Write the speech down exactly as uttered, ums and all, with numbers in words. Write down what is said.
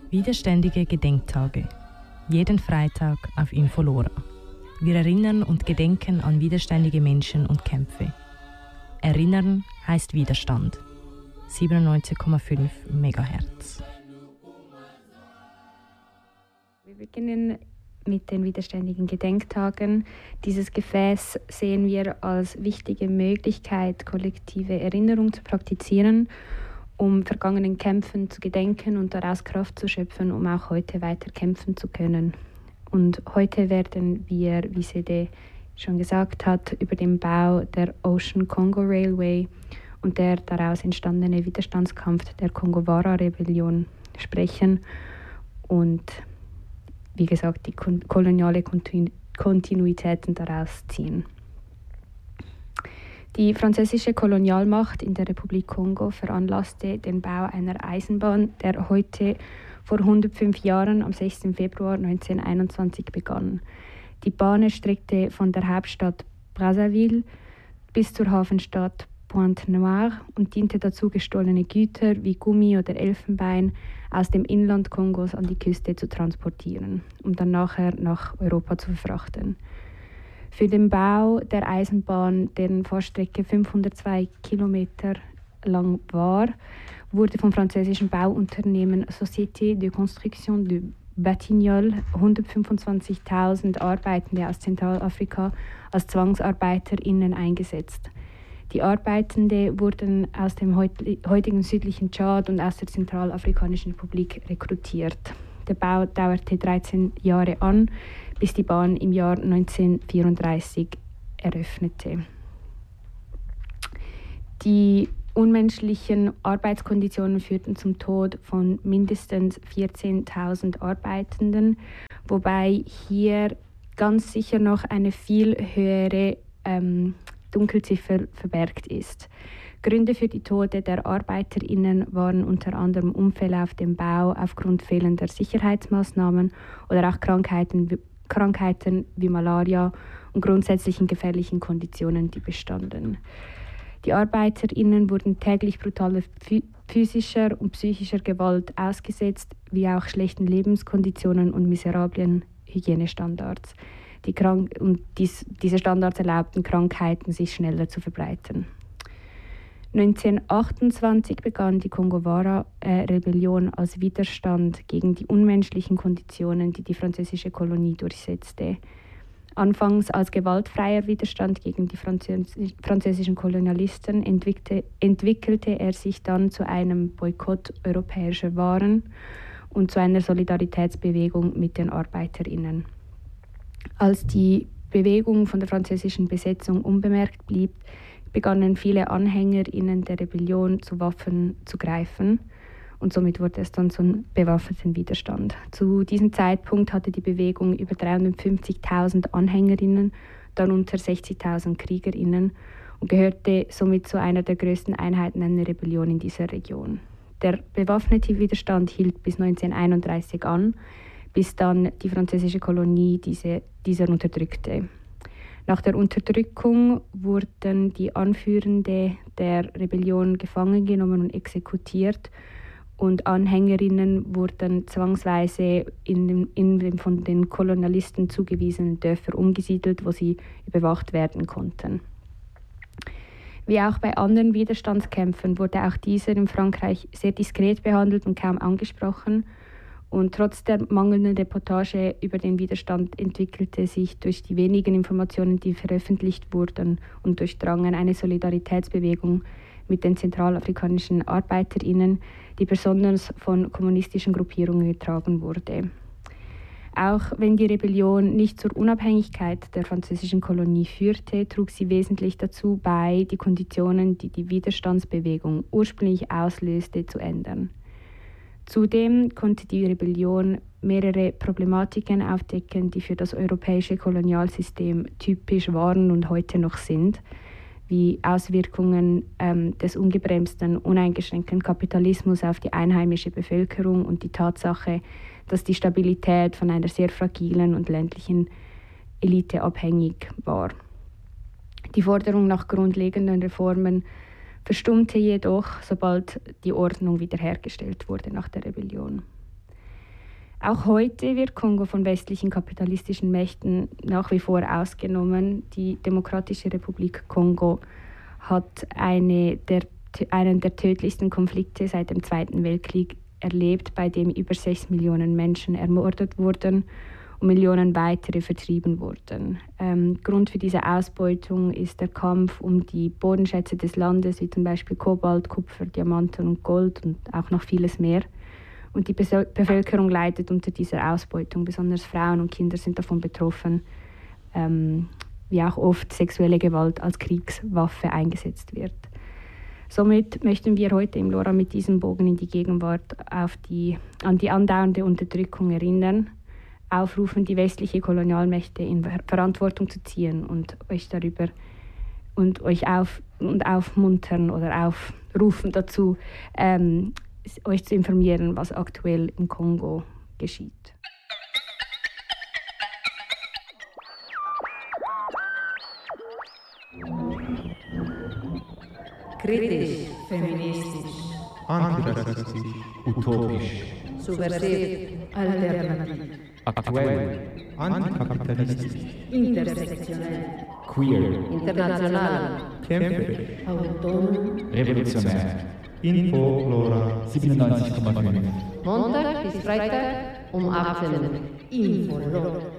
Widerständige Gedenktage. Jeden Freitag auf Infolora. Wir erinnern und gedenken an widerständige Menschen und Kämpfe. Erinnern heißt Widerstand. siebenundneunzig Komma fünf Megahertz. Wir beginnen mit den widerständigen Gedenktagen. Dieses Gefäß sehen wir als wichtige Möglichkeit, kollektive Erinnerung zu praktizieren, um vergangenen Kämpfen zu gedenken und daraus Kraft zu schöpfen, um auch heute weiter kämpfen zu können. Und heute werden wir, wie Sede schon gesagt hat, über den Bau der Ocean Congo Railway und der daraus entstandene Widerstandskampf der Kongowara-Rebellion sprechen und, wie gesagt, die koloniale Kontinuitäten daraus ziehen. Die französische Kolonialmacht in der Republik Kongo veranlasste den Bau einer Eisenbahn, der heute vor hundertfünf Jahren am sechsten Februar neunzehnhunderteinundzwanzig begann. Die Bahn erstreckte von der Hauptstadt Brazzaville bis zur Hafenstadt Pointe-Noire und diente dazu, gestohlene Güter wie Gummi oder Elfenbein aus dem Inland Kongos an die Küste zu transportieren, um dann nachher nach Europa zu verfrachten. Für den Bau der Eisenbahn, deren Fahrstrecke fünfhundertzwei Kilometer lang war, wurde vom französischen Bauunternehmen Société de Construction de Batignolles hundertfünfundzwanzigtausend Arbeitende aus Zentralafrika als ZwangsarbeiterInnen eingesetzt. Die Arbeitenden wurden aus dem heutigen südlichen Tschad und aus der Zentralafrikanischen Republik rekrutiert. Der Bau dauerte dreizehn Jahre an, bis die Bahn im Jahr neunzehnhundertvierunddreißig eröffnete. Die unmenschlichen Arbeitskonditionen führten zum Tod von mindestens vierzehntausend Arbeitenden, wobei hier ganz sicher noch eine viel höhere ähm, Dunkelziffer verbergt ist. Gründe für die Tode der ArbeiterInnen waren unter anderem Unfälle auf dem Bau aufgrund fehlender Sicherheitsmaßnahmen oder auch Krankheiten, Krankheiten wie Malaria und grundsätzlichen gefährlichen Konditionen, die bestanden. Die ArbeiterInnen wurden täglich brutaler physischer und psychischer Gewalt ausgesetzt, wie auch schlechten Lebenskonditionen und miserablen Hygienestandards. Die Krank- und dies, diese Standards erlaubten Krankheiten, sich schneller zu verbreiten. neunzehnhundertachtundzwanzig begann die Kongowara-Rebellion als Widerstand gegen die unmenschlichen Konditionen, die die französische Kolonie durchsetzte. Anfangs als gewaltfreier Widerstand gegen die französ- französischen Kolonialisten entwickelte, entwickelte er sich dann zu einem Boykott europäischer Waren und zu einer Solidaritätsbewegung mit den ArbeiterInnen. Als die Bewegung von der französischen Besetzung unbemerkt blieb, begannen viele AnhängerInnen der Rebellion zu Waffen zu greifen und somit wurde es dann zum bewaffneten Widerstand. Zu diesem Zeitpunkt hatte die Bewegung über dreihundertfünfzigtausend AnhängerInnen, darunter sechzigtausend KriegerInnen und gehörte somit zu einer der größten Einheiten einer Rebellion in dieser Region. Der bewaffnete Widerstand hielt bis neunzehnhunderteinunddreißig an, bis dann die französische Kolonie diese, dieser unterdrückte. Nach der Unterdrückung wurden die Anführende der Rebellion gefangen genommen und exekutiert und Anhängerinnen wurden zwangsweise in den, in den von den Kolonialisten zugewiesenen Dörfer umgesiedelt, wo sie überwacht werden konnten. Wie auch bei anderen Widerstandskämpfern wurde auch dieser in Frankreich sehr diskret behandelt und kaum angesprochen. Und trotz der mangelnden Reportage über den Widerstand entwickelte sich durch die wenigen Informationen, die veröffentlicht wurden und durchdrangen, eine Solidaritätsbewegung mit den zentralafrikanischen ArbeiterInnen, die besonders von kommunistischen Gruppierungen getragen wurde. Auch wenn die Rebellion nicht zur Unabhängigkeit der französischen Kolonie führte, trug sie wesentlich dazu bei, die Konditionen, die die Widerstandsbewegung ursprünglich auslöste, zu ändern. Zudem konnte die Rebellion mehrere Problematiken aufdecken, die für das europäische Kolonialsystem typisch waren und heute noch sind, wie Auswirkungen ähm, des ungebremsten, uneingeschränkten Kapitalismus auf die einheimische Bevölkerung und die Tatsache, dass die Stabilität von einer sehr fragilen und ländlichen Elite abhängig war. Die Forderung nach grundlegenden Reformen verstummte jedoch, sobald die Ordnung wiederhergestellt wurde nach der Rebellion. Auch heute wird Kongo von westlichen kapitalistischen Mächten nach wie vor ausgenommen. Die Demokratische Republik Kongo hat eine der, einen der tödlichsten Konflikte seit dem Zweiten Weltkrieg erlebt, bei dem über sechs Millionen Menschen ermordet wurden und Millionen weitere vertrieben wurden. Ähm, Grund für diese Ausbeutung ist der Kampf um die Bodenschätze des Landes, wie zum Beispiel Kobalt, Kupfer, Diamanten und Gold und auch noch vieles mehr. Und die Bevölkerung leidet unter dieser Ausbeutung. Besonders Frauen und Kinder sind davon betroffen, ähm, wie auch oft sexuelle Gewalt als Kriegswaffe eingesetzt wird. Somit möchten wir heute im LoRa mit diesem Bogen in die Gegenwart auf die, an die andauernde Unterdrückung erinnern, aufrufen, die westliche Kolonialmächte in Verantwortung zu ziehen und euch darüber und euch auf, und aufmuntern oder aufrufen dazu, ähm, euch zu informieren, was aktuell im Kongo geschieht. Kritisch, feministisch, antirassistisch, utopisch, subversiv, alternativ, aktuell, antikapitalistisch, intersektionell, queer, international, kämpferisch, autonom, revolutionär. Info LoRa siebenundneunzig Komma fünf. Montag bis Freitag um achtzehn Uhr. Info LoRa.